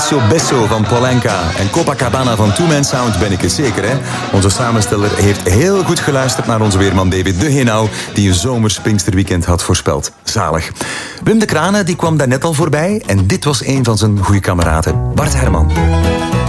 Beso Beso van Polanka en Copacabana van Two Man Sound ben ik het zeker, hè? Onze samensteller heeft heel goed geluisterd naar onze weerman David de Henau, die een zomers Pinksterweekend had voorspeld. Zalig. Wim de Kranen die kwam daar net al voorbij en dit was een van zijn goede kameraden, Bart Herman.